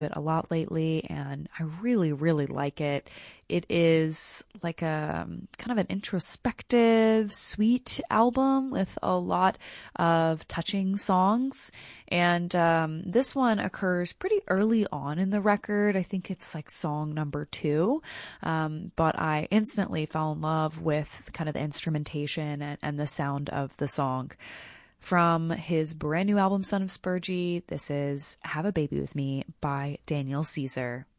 it a lot lately, and I really, really like it. It is like a kind of an introspective, sweet album with a lot of touching songs. And this one occurs pretty early on in the record. I think it's like song number two. But I instantly fell in love with kind of the instrumentation and the sound of the song. From his brand new album, Son of Spurgey, this is Have a Baby with Me by Daniel Caesar.